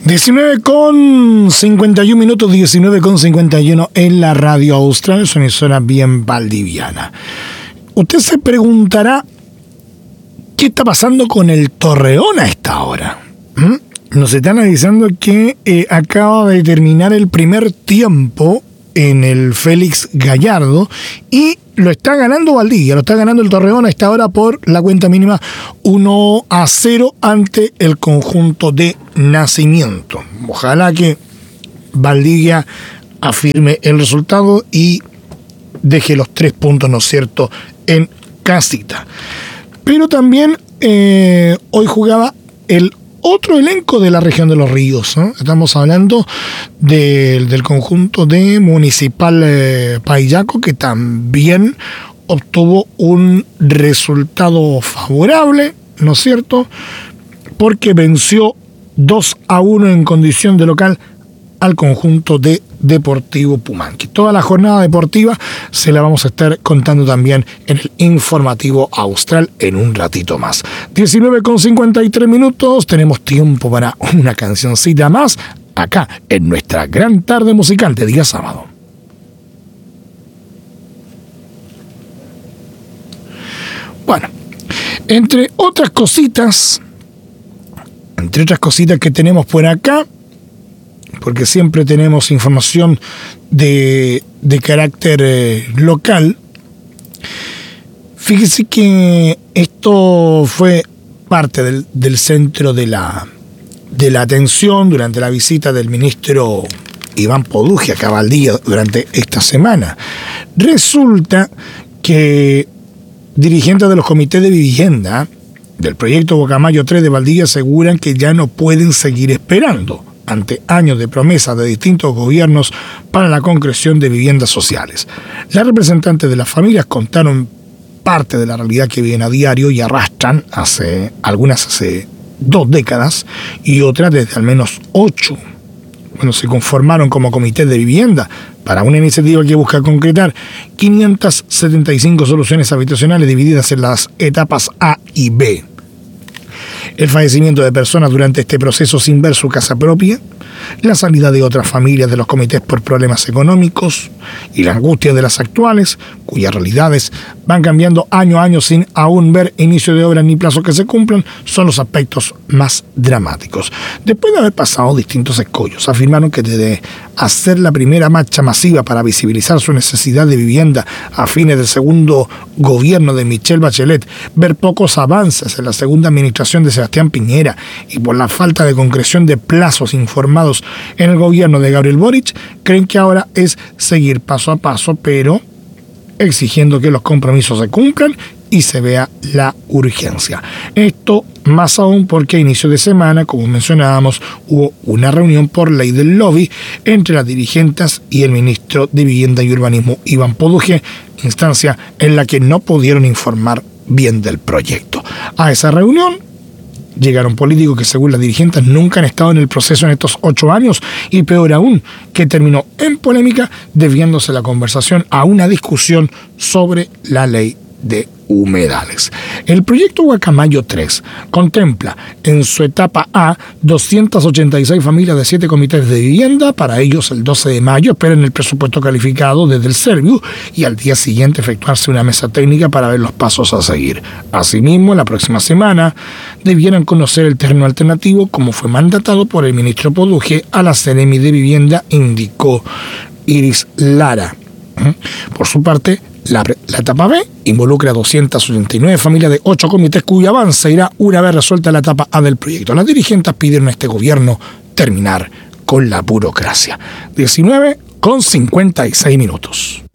19:51, 19:51 en la radio austral, es una emisora bien valdiviana. Usted se preguntará, ¿qué está pasando con el Torreón a esta hora? Nos están avisando que acaba de terminar el primer tiempo en el Félix Gallardo y lo está ganando Valdivia, lo está ganando el Torreón a esta hora por la cuenta mínima 1-0 ante el conjunto de Nacimiento. Ojalá que Valdivia afirme el resultado y deje los 3 puntos, ¿no es cierto?, en casita. Pero también hoy jugaba el otro elenco de la región de Los Ríos, ¿no? Estamos hablando del conjunto de Municipal Paillaco, que también obtuvo un resultado favorable, ¿no es cierto?, porque venció 2-1 en condición de local al conjunto de Deportivo Pumanqui. Toda la jornada deportiva se la vamos a estar contando también en el informativo austral en un ratito más. 19:53, tenemos tiempo para una cancioncita más acá en nuestra gran tarde musical de día sábado. Bueno, entre otras cositas que tenemos por acá, porque siempre tenemos información de carácter local. Fíjese que esto fue parte del centro de la atención durante la visita del ministro Iván Poduje acá a Valdivia durante esta semana. Resulta que dirigentes de los comités de vivienda del proyecto Guacamayo 3 de Valdivia aseguran que ya no pueden seguir esperando ante años de promesas de distintos gobiernos para la concreción de viviendas sociales. Las representantes de las familias contaron parte de la realidad que viven a diario y arrastran algunas hace 2 décadas y otras desde al menos 8. Bueno, se conformaron como comités de vivienda para una iniciativa que busca concretar 575 soluciones habitacionales divididas en las etapas A y B. El fallecimiento de personas durante este proceso sin ver su casa propia, la salida de otras familias de los comités por problemas económicos y la angustia de las actuales, cuyas realidades van cambiando año a año sin aún ver inicio de obra ni plazos que se cumplan, son los aspectos más dramáticos. Después de haber pasado distintos escollos, afirmaron que desde hacer la primera marcha masiva para visibilizar su necesidad de vivienda a fines del segundo gobierno de Michelle Bachelet, ver pocos avances en la segunda administración de Sebastián Piñera y por la falta de concreción de plazos informados en el gobierno de Gabriel Boric, creen que ahora es seguir paso a paso, pero exigiendo que los compromisos se cumplan y se vea la urgencia. Esto más aún porque a inicio de semana, como mencionábamos, hubo una reunión por ley del lobby entre las dirigentes y el ministro de Vivienda y Urbanismo, Iván Poduje, instancia en la que no pudieron informar bien del proyecto. A esa reunión llegaron políticos que, según las dirigentes, nunca han estado en el proceso en estos 8 años y, peor aún, que terminó en polémica, desviándose la conversación a una discusión sobre la ley de humedales. El proyecto Guacamayo 3 contempla en su etapa A 286 familias de 7 comités de vivienda. Para ellos, el 12 de mayo esperan el presupuesto calificado desde el Serviu y al día siguiente efectuarse una mesa técnica para ver los pasos a seguir. Asimismo, la próxima semana debieran conocer el terreno alternativo, como fue mandatado por el ministro Poduje a la Seremi de Vivienda, indicó Iris Lara. Por su parte, la etapa B involucra a 289 familias de 8 comités, cuyo avance irá una vez resuelta la etapa A del proyecto. Las dirigentes pidieron a este gobierno terminar con la burocracia. 19:56.